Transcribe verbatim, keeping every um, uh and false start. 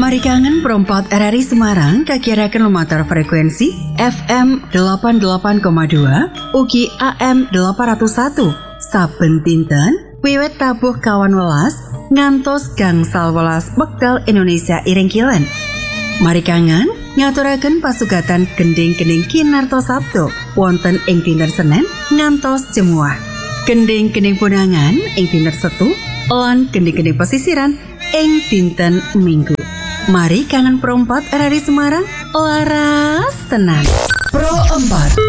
Mari kangen perempat R R I Semarang kakirakan lumatar frekuensi F M delapan puluh delapan koma dua ugi A M delapan nol satu saben dinten wiwit tabuh kawan welas ngantos gangsal welas wekdal Indonesia Iringkilen. Mari kangen ngaturaken pasugatan gending-gending kinarto Sabtu wonten ing dinten Senin ngantos Jemuah. Gending-gending punangan ing dinten Setu lan gending-gending pesisiran ing dinten Minggu. Mari kangen perempat R R I Semarang laras tenan. Pro empat